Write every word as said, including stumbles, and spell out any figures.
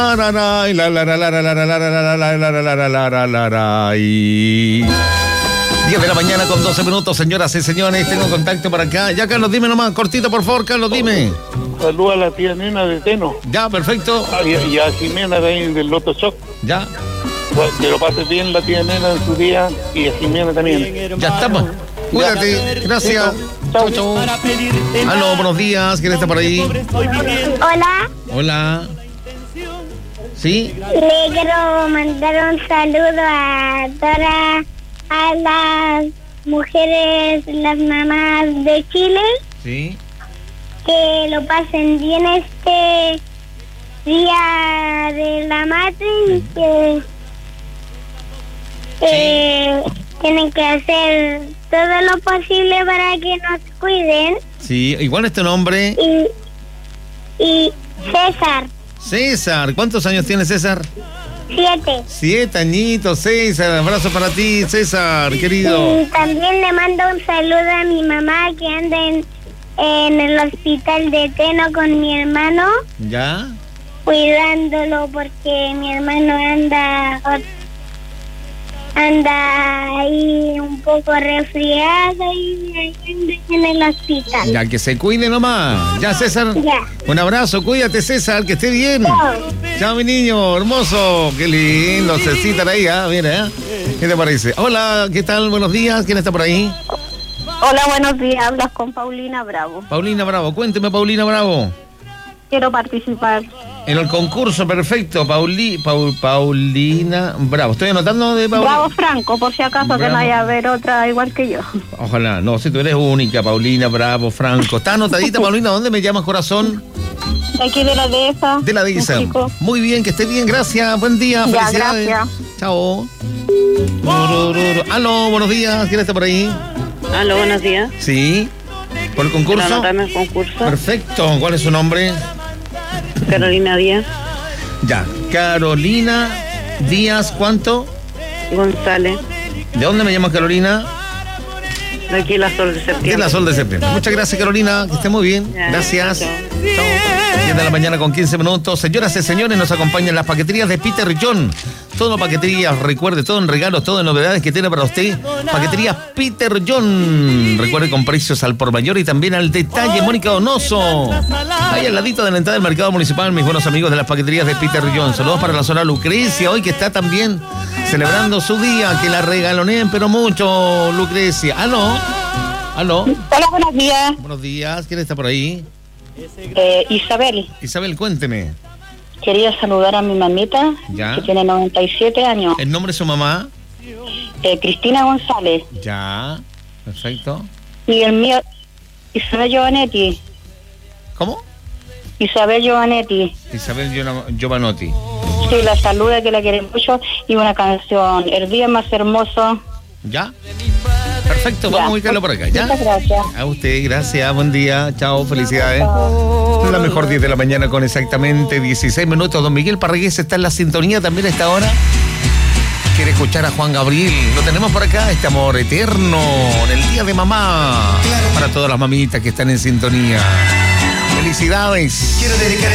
diez de la mañana con doce minutos, señoras y señores. Tengo contacto por acá. Ya, Carlos, dime nomás, cortito, por favor, Carlos, dime. Saluda a la tía Nena de Teno. Ya, perfecto. Ah, y, y a Jimena de ahí del Loto Shock. Ya. Pues, que lo pase bien la tía Nena en su día y a Jimena también. Ya estamos. Cuídate. Gracias. Chau, chau. Aló, buenos días. ¿Quién está por ahí? Hola. Hola. ¿Sí? Le quiero mandar un saludo a todas a las mujeres, las mamás de Chile. Sí. Que lo pasen bien este día de la madre y que eh, tienen que hacer todo lo posible para que nos cuiden. Sí, igual es tu nombre. Y, y César. César, ¿cuántos años tiene César? Siete. Siete añitos, César. Abrazo para ti, César, querido. Y también le mando un saludo a mi mamá que anda en, en el hospital de Teno con mi hermano. ¿Ya? Cuidándolo porque mi hermano anda anda ahí un poco resfriado y ahí anda en el hospital. Ya, que se cuide nomás. Ya, César. Ya. Un abrazo, cuídate, César, que esté bien. Chao. Chao, mi niño, hermoso. Qué lindo, Cecitar ahí, ¿eh? Mira, ¿eh? ¿Qué te parece? Hola, ¿qué tal? Buenos días. ¿Quién está por ahí? Hola, buenos días. Hablas con Paulina Bravo. Paulina Bravo. Cuénteme, Paulina Bravo. Quiero participar. En el concurso, perfecto. Pauli, Paul, Paulina Bravo. Estoy anotando de Paulina. Bravo Franco, por si acaso Bravo. que no haya a ver otra igual que yo. Ojalá. No, si tú eres única, Paulina Bravo Franco. ¿Está anotadita, Paulina? ¿Dónde me llamas, corazón? De aquí de la dehesa. De la Disa. Muy bien, que esté bien, gracias. Buen día, Ya, felicidades. gracias. Chao. Aló, buenos días. ¿Quién está por ahí? Aló, buenos días. Sí. ¿Por el concurso? Para anotarme el concurso. Perfecto. ¿Cuál es su nombre? Carolina Díaz Ya. Carolina Díaz, ¿cuánto? González. ¿De dónde me llamas, Carolina? De aquí la Sol de Septiembre. De la Sol de Septiembre. Muchas gracias, Carolina. Que esté muy bien. Ya, Gracias. chao. Chao. diez de la mañana con quince minutos. Señoras y señores, nos acompañan las paqueterías de Peter John. Todo paqueterías, recuerde, todo en regalos, todo en novedades que tiene para usted. Paqueterías Peter John. Recuerde, con precios al por mayor y también al detalle. Mónica Donoso. Ahí al ladito de la entrada del mercado municipal, mis buenos amigos de las paqueterías de Peter John. Saludos para la zona Lucrecia, hoy que está también celebrando su día. Que la regaloneen, pero mucho, Lucrecia. Ah, no. Aló. Hola, buenos días. Buenos días. ¿Quién está por ahí? Eh, Isabel, Isabel, cuénteme. quería saludar a mi mamita, Ya. que tiene noventa y siete años. ¿El nombre de su mamá? Eh, Cristina González. Ya. Perfecto. Y el mío, Isabel Giovanetti. ¿Cómo? Isabel Giovanetti. Isabel Giova- Giovanotti. Sí, la saluda, que la quiere mucho. Y una canción, El día más hermoso. ¿Ya? Perfecto, vamos Ya. a ubicarlo por acá, ¿ya? Muchas gracias. A usted, gracias, buen día, chao, felicidades. La mejor diez de la mañana con exactamente dieciséis minutos. Don Miguel Parragués está en la sintonía también a esta hora. Quiere escuchar a Juan Gabriel. Lo tenemos por acá, este amor eterno, en el día de mamá. Para todas las mamitas que están en sintonía. Felicidades. Quiero dedicar